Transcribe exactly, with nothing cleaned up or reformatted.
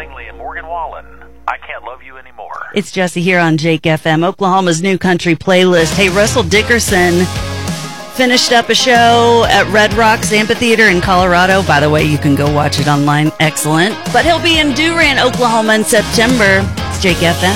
Langley and Morgan Wallen. I Can't Love You Anymore. It's Jesse here on Jake F M, Oklahoma's new country playlist. Hey, Russell Dickerson finished up a show at Red Rocks Amphitheater in Colorado. By the way, you can go watch it online. Excellent. But he'll be in Durant, Oklahoma in September. It's Jake F M.